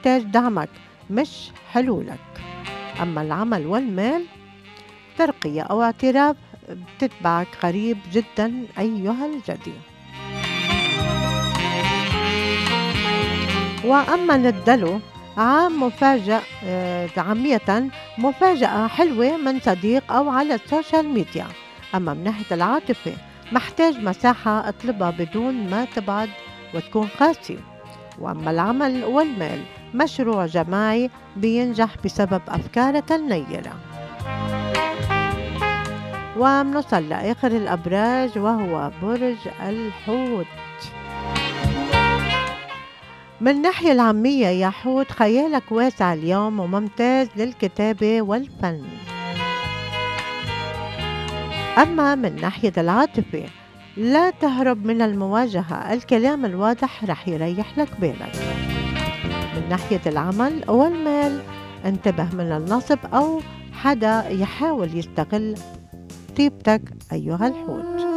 محتاج دعمك مش حلولك. أما العمل والمال ترقية أو اعتراف بتتبعك قريب جدا أيها الجدي. وأما الدلو عام مفاجأ عامية مفاجأة حلوة من صديق أو على السوشيال ميديا. أما من ناحية العاطفة محتاج مساحة اطلبها بدون ما تبعد وتكون قاسي. وأما العمل والمال مشروع جماعي بينجح بسبب أفكارك النيرة. ومنوصل لآخر الأبراج وهو برج الحوت. من الناحية العامية يا حوت خيالك واسع اليوم وممتاز للكتابة والفن. أما من ناحية العاطفة لا تهرب من المواجهة، الكلام الواضح رح يريح لك بالك. من ناحية العمل والمال انتبه من النصب أو حدا يحاول يستغل طيبتك أيها الحوت.